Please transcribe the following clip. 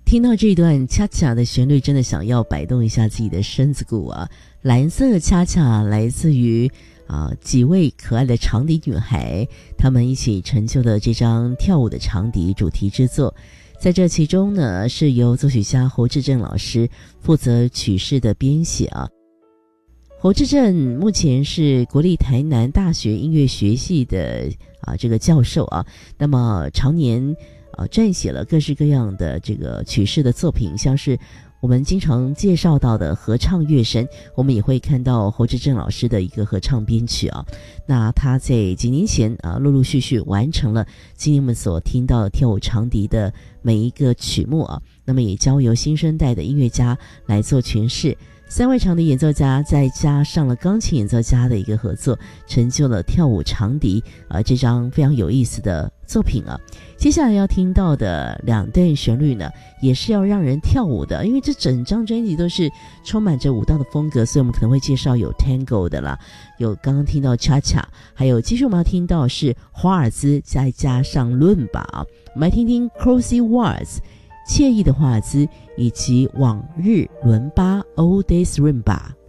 听到这段恰恰的旋律，真的想要摆动一下自己的身子骨啊！蓝色恰恰来自于几位可爱的长笛女孩，她们一起成就的这张跳舞的长笛主题之作。在这其中呢，是由作曲家侯志正老师负责曲式的编写啊。侯志正目前是国立台南大学音乐学系的这个教授啊，那么常年撰写了各式各样的这个曲式的作品，像是我们经常介绍到的合唱乐声，我们也会看到侯志正老师的一个合唱编曲啊。那他在几年前陆陆续续完成了今天我们所听到跳舞长笛的每一个曲目啊，那么也交由新生代的音乐家来做诠释。3位长笛演奏家再加上了钢琴演奏家的一个合作，成就了跳舞长笛这张非常有意思的作品啊。接下来要听到的2段旋律呢，也是要让人跳舞的，因为这整张专辑都是充满着舞蹈的风格，所以我们可能会介绍有 Tango 的啦，有刚刚听到 Cha Cha， 还有继续我们要听到是华尔兹再加上伦巴啊。我们来听听 Crossy Waltz 惬意的华尔兹，以及往日伦巴 Old Days Rumba。